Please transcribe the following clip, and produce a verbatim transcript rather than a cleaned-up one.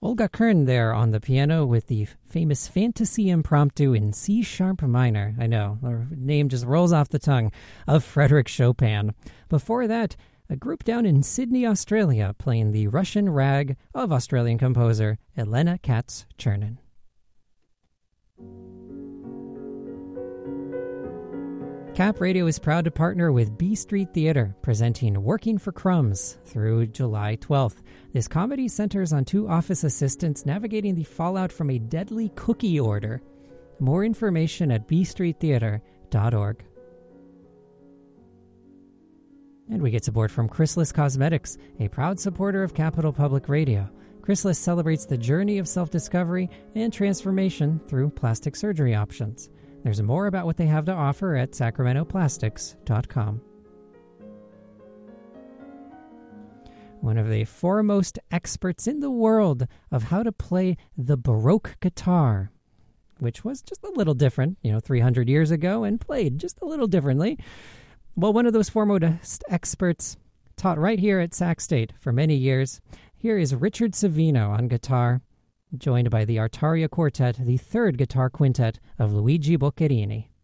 Olga Kern there on the piano with the famous Fantasy Impromptu in C-sharp minor. I know, her name just rolls off the tongue, of Frédéric Chopin. Before that, a group down in Sydney, Australia, playing the Russian rag of Australian composer Elena Katz-Chernin. Cap Radio is proud to partner with B Street Theater, presenting Working for Crumbs through July twelfth. This comedy centers on two office assistants navigating the fallout from a deadly cookie order. More information at b street theater dot org. And we get support from Chrysalis Cosmetics, a proud supporter of Capital Public Radio. Chrysalis celebrates the journey of self-discovery and transformation through plastic surgery options. There's more about what they have to offer at sacramento plastics dot com. One of the foremost experts in the world of how to play the Baroque guitar, which was just a little different, you know, three hundred years ago and played just a little differently. Well, one of those foremost experts taught right here at Sac State for many years. Here is Richard Savino on guitar, joined by the Artaria Quartet, the third guitar quintet of Luigi Boccherini.